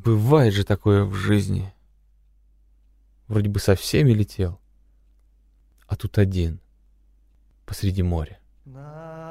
Бывает же такое в жизни. Вроде бы со всеми летел, а тут один посреди моря.